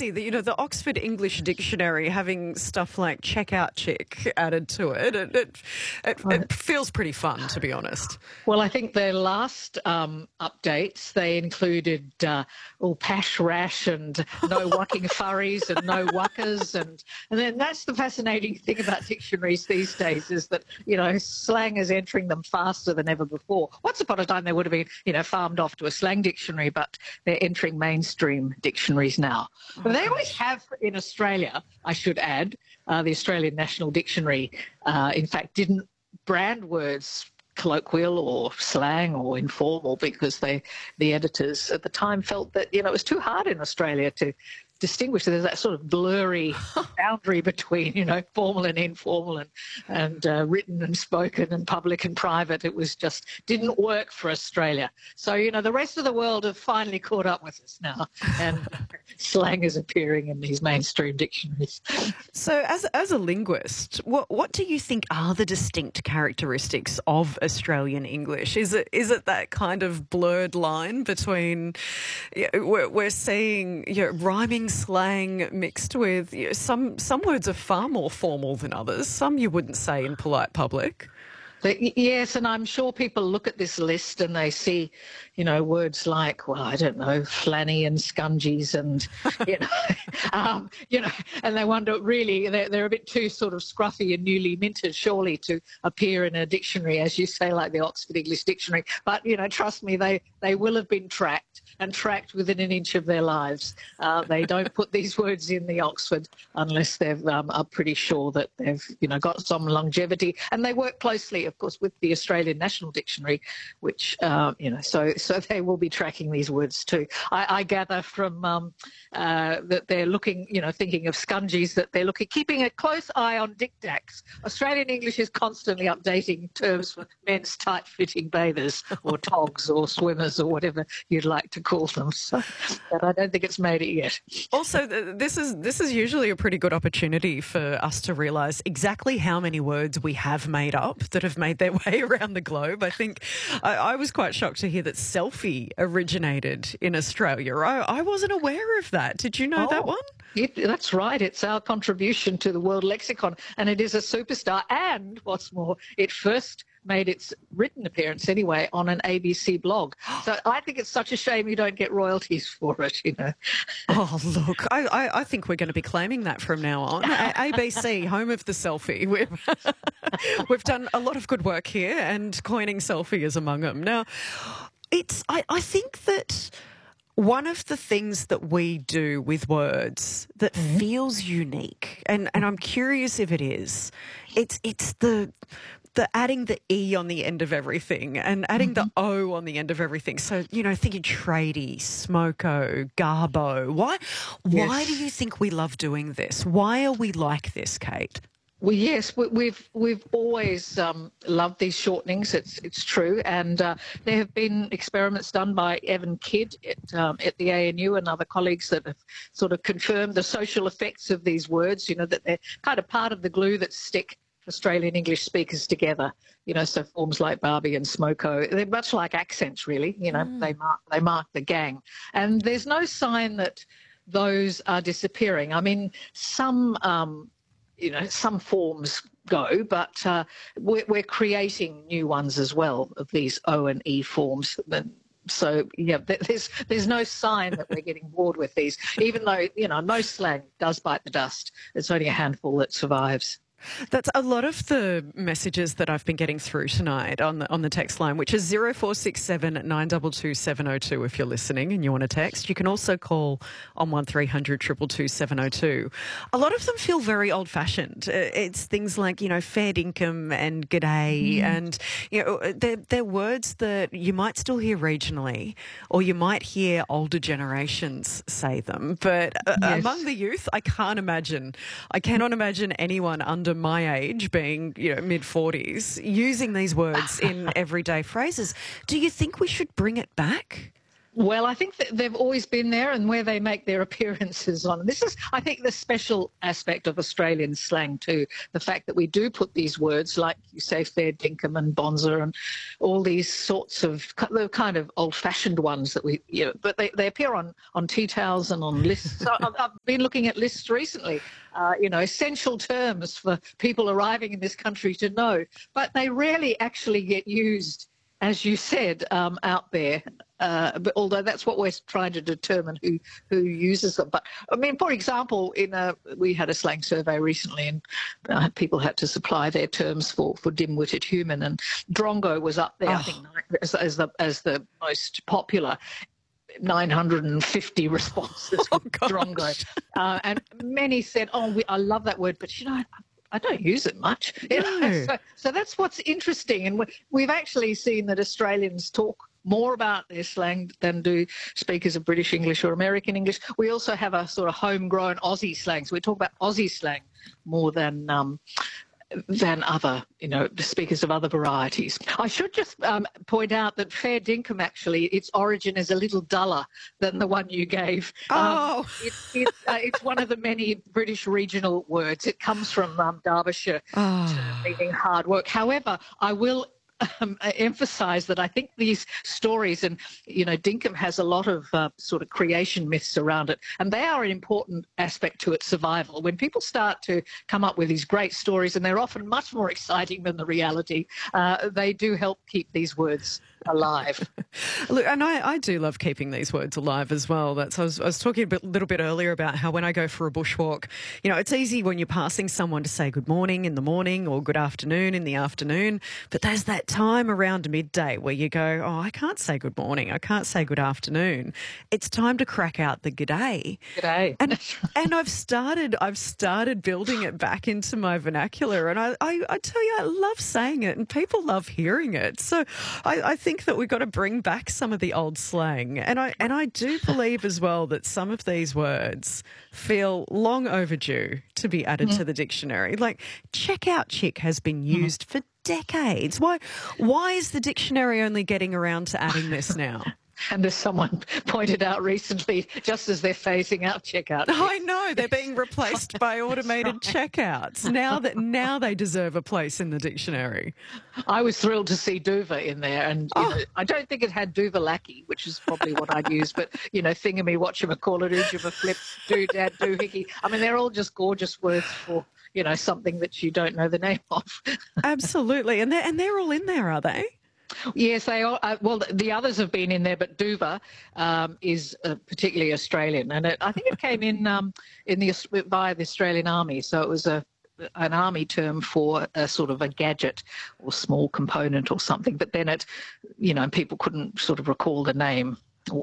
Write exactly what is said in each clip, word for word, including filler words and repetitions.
crazy that, you know, the Oxford English Dictionary having stuff like checkout chick added to it. It, it, it, it feels pretty fun, to be honest. Well, I think their last um, updates, they included uh, all pash rash and no wucking furries and no wuckers. And, and then that's the fascinating thing about dictionaries these days is that, you know, slang is entering them faster than ever before. Once upon a time, they would have been, you know, farmed off to a slang dictionary, but they're entering mainstream dictionaries now. Oh, but they gosh. always have in Australia, I should add, uh, the Australian National Dictionary, uh, in fact, didn't brand words colloquial or slang or informal because they, the editors at the time felt that, you know, it was too hard in Australia to distinguish. There's that sort of blurry boundary between, you know, formal and informal and, and uh, written and spoken and public and private. It was just didn't work for Australia. So, you know, the rest of the world have finally caught up with us now and slang is appearing in these mainstream dictionaries. So as as a linguist, what what do you think are the distinct characteristics of Australian English? Is it is it that kind of blurred line between, you know, we're, we're seeing, you know, rhyming slang mixed with, you know, some some words are far more formal than others. Some you wouldn't say in polite public. The, yes, and I'm sure people look at this list and they see, you know, words like, well, I don't know, flanny and scungies and, you know, um, you know, and they wonder, really, they're, they're a bit too sort of scruffy and newly minted, surely, to appear in a dictionary, as you say, like the Oxford English Dictionary. But, you know, trust me, they, they will have been tracked and tracked within an inch of their lives. Uh, they don't put these words in the Oxford unless they've um, are pretty sure that they've, you know, got some longevity. And they work closely, of course, with the Australian National Dictionary, which, uh, you know, so so they will be tracking these words too. I, I gather from um, uh, that they're looking, you know, thinking of scungies, that they're looking, keeping a close eye on dictacs. Australian English is constantly updating terms for men's tight-fitting bathers or togs or swimmers or whatever you'd like to call them. So, but I don't think it's made it yet. Also, this is this is usually a pretty good opportunity for us to realise exactly how many words we have made up that have made their way around the globe. I think I, I was quite shocked to hear that selfie originated in Australia. I, I wasn't aware of that. Did you know Oh. that one? It, that's right. It's our contribution to the world lexicon, and it is a superstar. And what's more, it first made its written appearance anyway on an A B C blog. So I think it's such a shame you don't get royalties for it, you know. Oh, look, I, I, I think we're going to be claiming that from now on. A- ABC, home of the selfie. We've, we've done a lot of good work here, and coining selfie is among them. Now, it's I, I think that one of the things that we do with words that mm-hmm. feels unique, and, and I'm curious if it is, it's it's the the adding the E on the end of everything and adding mm-hmm. the O on the end of everything. So, you know, thinking tradie, smoko, garbo. Why, yes. why do you think we love doing this? Why are we like this, Kate? Well, yes, we, we've we've always um, loved these shortenings. It's it's true, and uh, there have been experiments done by Evan Kidd at, um, at the A N U and other colleagues that have sort of confirmed the social effects of these words. You know, that they're kind of part of the glue that stick Australian English speakers together. You know, so forms like Barbie and Smoko, they're much like accents, really. You know, mm. they mark they mark the gang, and there's no sign that those are disappearing. I mean, some. Um, You know, some forms go, but uh, we're, we're creating new ones as well of these O and E forms. So, yeah, there's there's no sign that we're getting bored with these, even though, you know, most slang does bite the dust. It's only a handful that survives. That's a lot of the messages that I've been getting through tonight on the on the text line, which is zero four six seven nine two two seven zero two if you're listening and you want to text. You can also call on one three hundred two two two seven zero two. A lot of them feel very old-fashioned. It's things like, you know, fair dinkum and g'day, mm. and, you know, they're, they're words that you might still hear regionally, or you might hear older generations say them. But yes. among the youth, I can't imagine. I cannot imagine anyone under my age, being, you know, mid forties, using these words in everyday phrases. Do you think we should bring it back? Well, I think that they've always been there, and where they make their appearances on. This is, I think, the special aspect of Australian slang too. The fact that we do put these words, like you say, fair dinkum and bonza, and all these sorts of the kind of old-fashioned ones that we, you know, but they, they appear on on tea towels and on lists. So I've, I've been looking at lists recently. Uh, you know, essential terms for people arriving in this country to know, but they rarely actually get used, as you said, um, out there. Uh, but although that's what we're trying to determine who who uses them. But I mean, for example, in a we had a slang survey recently, and uh, people had to supply their terms for for dim-witted human, and drongo was up there, oh. I think, as, as the as the most popular. nine hundred fifty responses oh, drongo, uh, and many said, "Oh, we, I love that word, but you know." I, I don't use it much. You know? No. so, so that's what's interesting. And we, we've actually seen that Australians talk more about their slang than do speakers of British English or American English. We also have a sort of homegrown Aussie slang. So we talk about Aussie slang more than um, than other, you know, the speakers of other varieties. I should just um, point out that fair dinkum, actually, its origin is a little duller than the one you gave. Oh. Um, it, it, uh, it's one of the many British regional words. It comes from um, Derbyshire, Oh. meaning hard work. However, I will Um, emphasize that I think these stories, and you know, dinkum has a lot of uh, sort of creation myths around it, and they are an important aspect to its survival. When people start to come up with these great stories, and they're often much more exciting than the reality, uh, they do help keep these words alive. Look, and I, I do love keeping these words alive as well. That's I was, I was talking a bit, little bit earlier about how when I go for a bushwalk, you know, it's easy when you're passing someone to say good morning in the morning or good afternoon in the afternoon, but there's that time around midday where you go, oh, I can't say good morning, I can't say good afternoon. It's time to crack out the g'day. G'day. And and I've started I've started building it back into my vernacular, and I, I, I tell you, I love saying it, and people love hearing it. So I, I think that we've got to bring back some of the old slang, and I and I do believe as well that some of these words feel long overdue to be added mm. to the dictionary. Like check out chick has been used mm. for decades. Why why is the dictionary only getting around to adding this now? And as someone pointed out recently, just as they're phasing out checkout. I know, they're being replaced by automated checkouts. Now that now they deserve a place in the dictionary. I was thrilled to see Duva in there, and you oh. know, I don't think it had Duvalaki, which is probably what I'd use, but you know, thingamy, whatchamacallit, oojama-flip, doodad, doohickey. I mean, they're all just gorgeous words for, you know, something that you don't know the name of. Absolutely, and they're and they're all in there, are they? Yes, they are. Uh, well, the others have been in there, but Duva um, is uh, particularly Australian, and it, I think it came in um, in the via the Australian Army. So it was a an army term for a sort of a gadget or small component or something. But then it, you know, people couldn't sort of recall the name.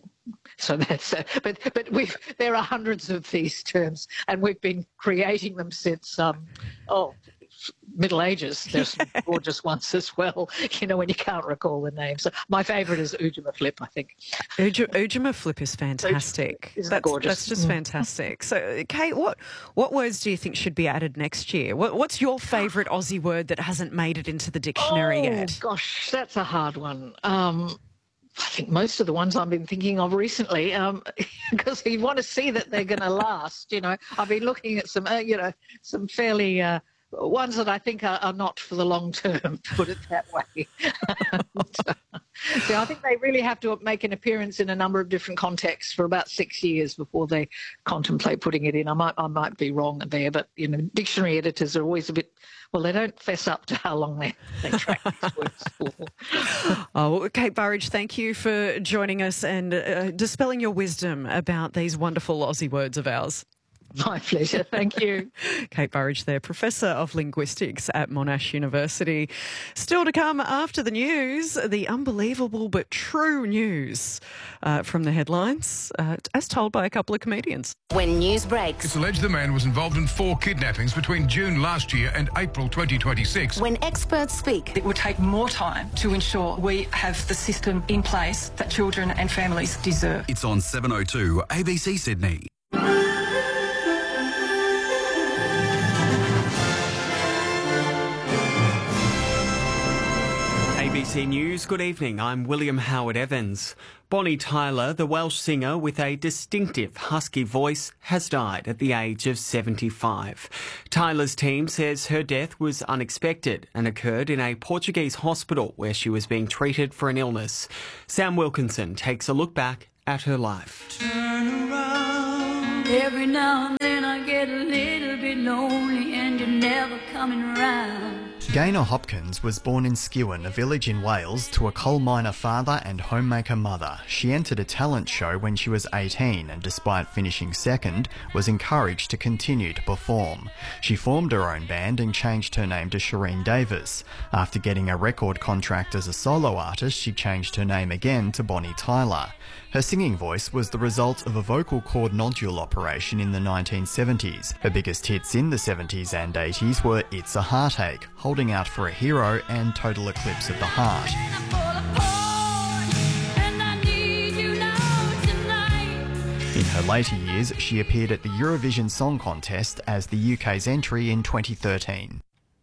So that's. Uh, but but we there are hundreds of these terms, and we've been creating them since um, oh. Middle Ages. There's some gorgeous ones as well, you know, when you can't recall the name. So my favourite is oojama-flip, I think. Oojama-flip is fantastic. Isn't that's, gorgeous? That's just mm. fantastic. So, Kate, what what words do you think should be added next year? What, what's your favourite Aussie word that hasn't made it into the dictionary oh, yet? Gosh, that's a hard one. Um, I think most of the ones I've been thinking of recently, um, because you want to see that they're going to last. You know, I've been looking at some, uh, you know, some fairly... Uh, ones that I think are, are not for the long term, to put it that way. So I think they really have to make an appearance in a number of different contexts for about six years before they contemplate putting it in. I might I might be wrong there, but you know, dictionary editors are always a bit, well, they don't fess up to how long they, they track these words for. Oh, Kate Burridge, thank you for joining us and uh, dispelling your wisdom about these wonderful Aussie words of ours. My pleasure. Thank you. Kate Burridge there, Professor of Linguistics at Monash University. Still to come after the news, the unbelievable but true news uh, from the headlines, uh, as told by a couple of comedians. When news breaks. It's alleged the man was involved in four kidnappings between June last year and April twenty twenty-six. When experts speak. It would take more time to ensure we have the system in place that children and families deserve. It's on seven oh two A B C Sydney. A B C C News, good evening. I'm William Howard Evans. Bonnie Tyler, the Welsh singer with a distinctive husky voice, has died at the age of seventy-five. Tyler's team says her death was unexpected and occurred in a Portuguese hospital where she was being treated for an illness. Sam Wilkinson takes a look back at her life. Turn around. Every now and then I get a little bit lonely and you're never coming around. Gaynor Hopkins was born in Skewen, a village in Wales, to a coal miner father and homemaker mother. She entered a talent show when she was eighteen and, despite finishing second, was encouraged to continue to perform. She formed her own band and changed her name to Shireen Davis. After getting a record contract as a solo artist, she changed her name again to Bonnie Tyler. Her singing voice was the result of a vocal cord nodule operation in the nineteen seventies. Her biggest hits in the seventies and eighties were It's a Heartache, Holding Out for a Hero and Total Eclipse of the Heart. In her later years, she appeared at the Eurovision Song Contest as the U K's entry in twenty thirteen.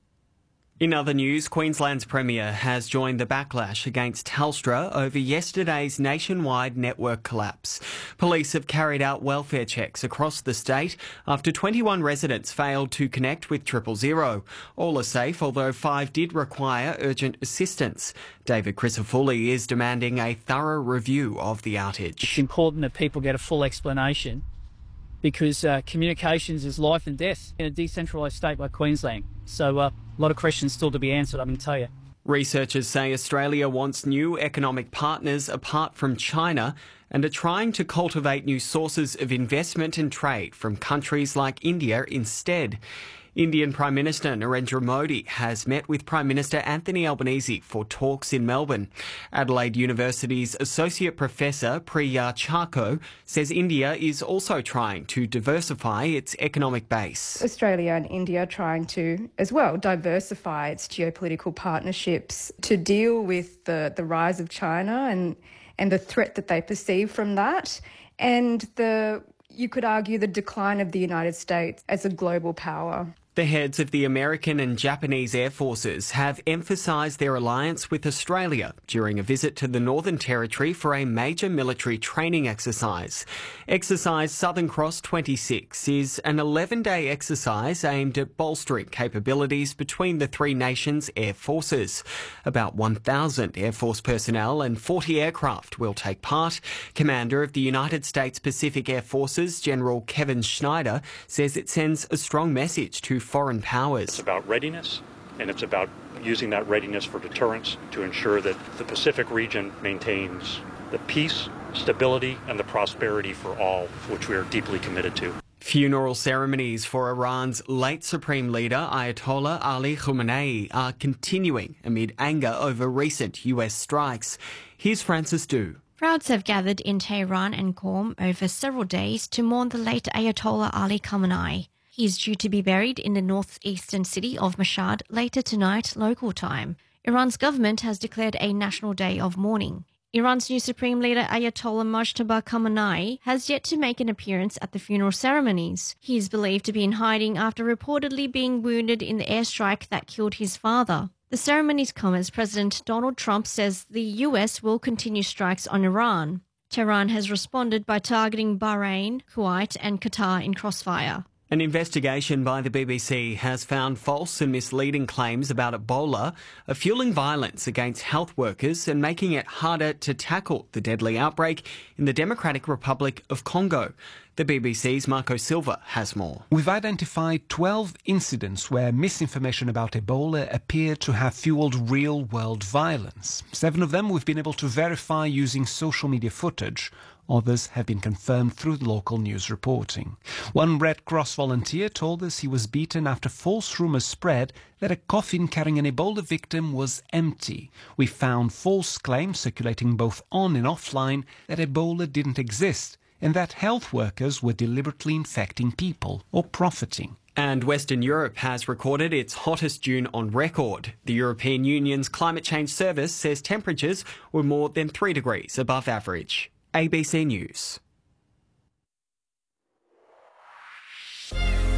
In other news, Queensland's Premier has joined the backlash against Telstra over yesterday's nationwide network collapse. Police have carried out welfare checks across the state after twenty-one residents failed to connect with Triple Zero. All are safe, although five did require urgent assistance. David Crisafulli is demanding a thorough review of the outage. It's important that people get a full explanation because uh, communications is life and death in a decentralised state like Queensland. So uh, a lot of questions still to be answered, I can tell you. Researchers say Australia wants new economic partners apart from China and are trying to cultivate new sources of investment and trade from countries like India instead. Indian Prime Minister Narendra Modi has met with Prime Minister Anthony Albanese for talks in Melbourne. Adelaide University's Associate Professor Priya Charko says India is also trying to diversify its economic base. Australia and India are trying to, as well, diversify its geopolitical partnerships to deal with the, the rise of China and, and the threat that they perceive from that, and the, you could argue, the decline of the United States as a global power. The heads of the American and Japanese Air Forces have emphasised their alliance with Australia during a visit to the Northern Territory for a major military training exercise. Exercise Southern Cross twenty-six is an eleven-day exercise aimed at bolstering capabilities between the three nations' air forces. About one thousand Air Force personnel and forty aircraft will take part. Commander of the United States Pacific Air Forces, General Kevin Schneider, says it sends a strong message to foreign powers. It's about readiness, and it's about using that readiness for deterrence to ensure that the Pacific region maintains the peace, stability, and the prosperity for all, which we are deeply committed to. Funeral ceremonies for Iran's late Supreme Leader Ayatollah Ali Khamenei are continuing amid anger over recent U S strikes. Here's Francis Du. Crowds have gathered in Tehran and Qom over several days to mourn the late Ayatollah Ali Khamenei. He is due to be buried in the northeastern city of Mashhad later tonight, local time. Iran's government has declared a national day of mourning. Iran's new Supreme Leader Ayatollah Mojtaba Khamenei has yet to make an appearance at the funeral ceremonies. He is believed to be in hiding after reportedly being wounded in the airstrike that killed his father. The ceremonies come as President Donald Trump says the U S will continue strikes on Iran. Tehran has responded by targeting Bahrain, Kuwait and Qatar in crossfire. An investigation by the B B C has found false and misleading claims about Ebola are fueling violence against health workers and making it harder to tackle the deadly outbreak in the Democratic Republic of Congo. The B B C's Marco Silva has more. We've identified twelve incidents where misinformation about Ebola appeared to have fueled real-world violence. Seven of them we've been able to verify using social media footage. Others have been confirmed through local news reporting. One Red Cross volunteer told us he was beaten after false rumours spread that a coffin carrying an Ebola victim was empty. We found false claims circulating both on and offline that Ebola didn't exist and that health workers were deliberately infecting people or profiting. And Western Europe has recorded its hottest June on record. The European Union's Climate Change Service says temperatures were more than three degrees above average. A B C News.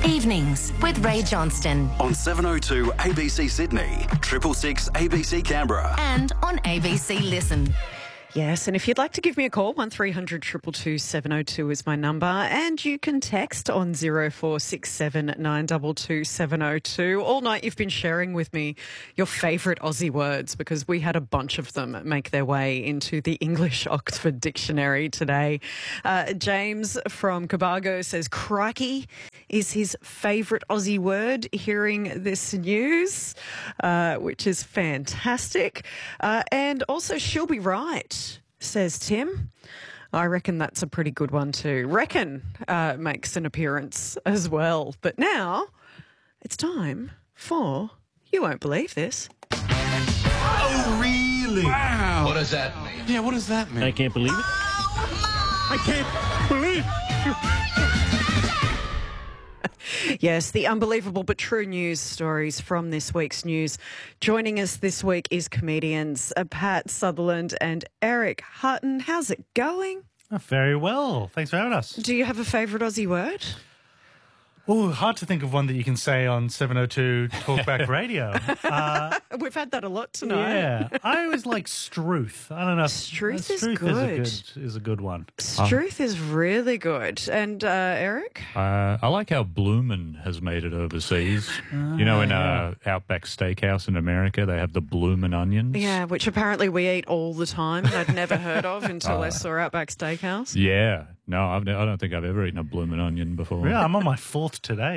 Evenings with Ray Johnston. On seven oh two A B C Sydney, triple six A B C Canberra. And on A B C Listen. Yes, and if you'd like to give me a call, one three hundred two two two seven oh two is my number, and you can text on zero four six seven nine two two seven oh two. All night you've been sharing with me your favourite Aussie words because we had a bunch of them make their way into the English Oxford Dictionary today. Uh, James from Cobargo says crikey is his favourite Aussie word hearing this news, uh, which is fantastic. Uh, and also, she'll be right, says Tim. I reckon that's a pretty good one too. Reckon uh, makes an appearance as well. But now it's time for You Won't Believe This. Oh, really? Wow. What does that mean? Yeah, what does that mean? I can't believe it. I can't believe Yes, the unbelievable but true news stories from this week's news. Joining us this week is comedians uh, Pat Sutherland and Eric Hutton. How's it going? Oh, very well. Thanks for having us. Do you have a favourite Aussie word? Oh, hard to think of one that you can say on seven oh two Talkback Radio. Uh, We've had that a lot tonight. Yeah. I always like struth. I don't know. Struth is struth good. Is a good. Is a good one. Struth is really good. And uh, Eric? Uh, I like how Bloomin' has made it overseas. Oh, you know, in yeah. uh, Outback Steakhouse in America, they have the Bloomin' onions. Yeah, which apparently we eat all the time. I'd never heard of until I saw Outback Steakhouse. Yeah. No, I've, I don't think I've ever eaten a Bloomin' onion before. Yeah, I'm on my fourth today.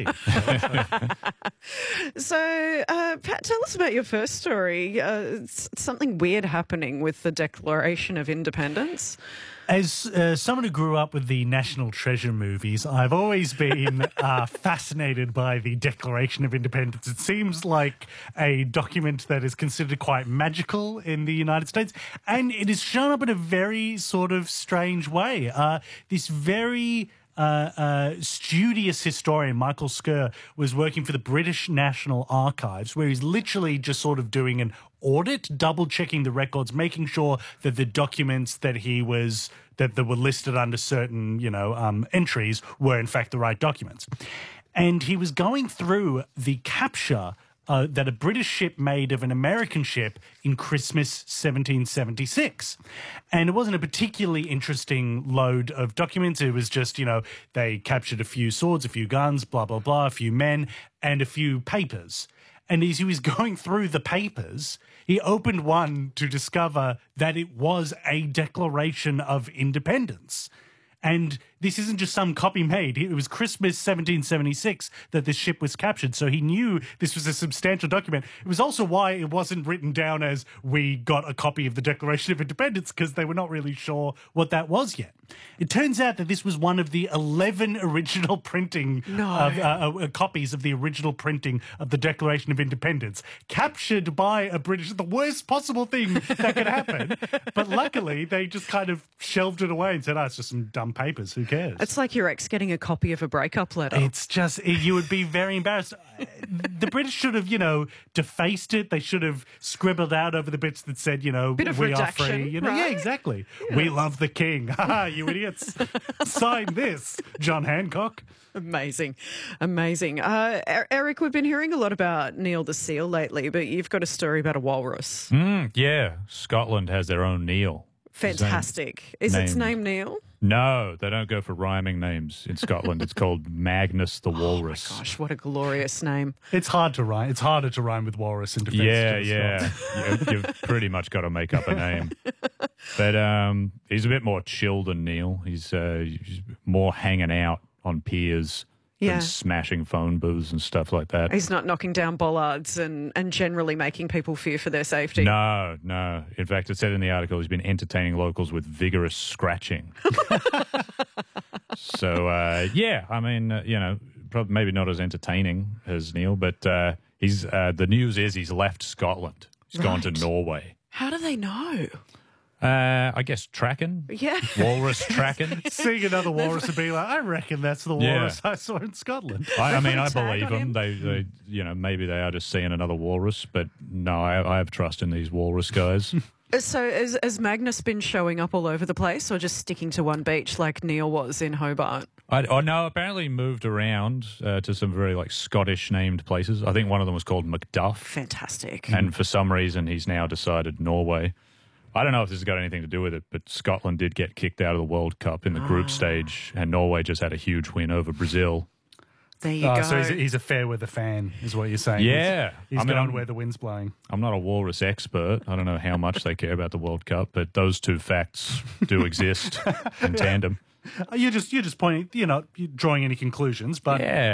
So, uh, Pat, tell us about your first story. Uh, it's something weird happening with the Declaration of Independence. As uh, someone who grew up with the National Treasure movies, I've always been uh, fascinated by the Declaration of Independence. It seems like a document that is considered quite magical in the United States, and it is shown up in a very sort of strange way. Uh, this very... Uh, uh, studious historian Michael Skerr was working for the British National Archives, where he's literally just sort of doing an audit, double-checking the records, making sure that the documents that he was that, that were listed under certain, you know, um, entries were in fact the right documents. And he was going through the capture Uh, that a British ship made of an American ship in Christmas seventeen seventy-six. And it wasn't a particularly interesting load of documents. It was just, you know, they captured a few swords, a few guns, blah, blah, blah, a few men, and a few papers. And as he was going through the papers, he opened one to discover that it was a Declaration of Independence. And this isn't just some copy made. It was Christmas seventeen seventy-six that this ship was captured, so he knew this was a substantial document. It was also why it wasn't written down as we got a copy of the Declaration of Independence, because they were not really sure what that was yet. It turns out that this was one of the eleven original printing No. of, uh, uh, copies of the original printing of the Declaration of Independence, captured by a British, the worst possible thing that could happen. But luckily, they just kind of shelved it away and said, oh, it's just some dumb papers. Who cares? It's like your ex getting a copy of a breakup letter. It's just, you would be very embarrassed. The British should have, you know, defaced it. They should have scribbled out over the bits that said, you know, Bit of we are redaction, free. You know, right? yeah, exactly. Yeah. We love the king. Ha, you idiots. Sign this, John Hancock. Amazing. Amazing. Uh, Er- Eric, we've been hearing a lot about Neil the seal lately, but you've got a story about a walrus. Mm, yeah, Scotland has their own Neil. Fantastic. Is its name Neil? No, they don't go for rhyming names in Scotland. It's called Magnus the Walrus. Oh my gosh, what a glorious name. It's hard to rhyme. It's harder to rhyme with walrus in defense. Yeah, to the yeah. Scots. you, you've pretty much got to make up a name. But um, he's a bit more chill than Neil. He's, uh, he's more hanging out on piers Yeah. and smashing phone booths and stuff like that. He's not knocking down bollards and, and generally making people fear for their safety. No, no. In fact, it said in the article he's been entertaining locals with vigorous scratching. So, uh, yeah, I mean, uh, you know, probably maybe not as entertaining as Neil, but uh, he's uh, the news is he's left Scotland. He's gone to Right. Norway. How do they know? Uh, I guess tracking. Yeah. Walrus tracking. Seeing another walrus and being like, I reckon that's the Yeah. walrus I saw in Scotland. I, I mean, I Tag believe on them. him. They, they, you know, maybe they are just seeing another walrus, but no, I, I have trust in these walrus guys. So has, has Magnus been showing up all over the place or just sticking to one beach like Neil was in Hobart? I, oh no, apparently he moved around uh, to some very like Scottish named places. I think one of them was called Macduff. Fantastic. And for some reason, he's now decided Norway. I don't know if this has got anything to do with it, but Scotland did get kicked out of the World Cup in the group Oh. stage, and Norway just had a huge win over Brazil. There you Oh, go. so he's a, he's a fair weather fan, is what you're saying. Yeah. He's, he's I mean, going I'm- where the wind's blowing. I'm not a walrus expert. I don't know how much they care about the World Cup, but those two facts do exist in tandem. You're just you're just pointing, you're not drawing any conclusions, but Yeah.